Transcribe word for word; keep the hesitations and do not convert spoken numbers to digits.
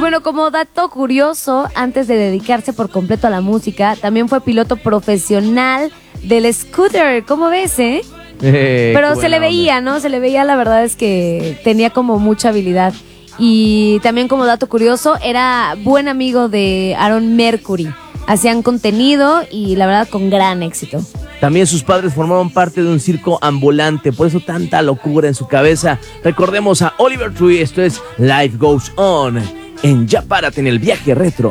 bueno, como dato curioso, antes de dedicarse por completo a la música, también fue piloto profesional del scooter. ¿Cómo ves, eh? Eh, Pero se le veía, ¿no? Se le veía, la verdad es que tenía como mucha habilidad. Y también como dato curioso, era buen amigo de Aaron Mercury. Hacían contenido y la verdad con gran éxito. También sus padres formaban parte de un circo ambulante, por eso tanta locura en su cabeza. Recordemos a Oliver Tree, esto es Life Goes On, en Ya Párate en el Viaje Retro.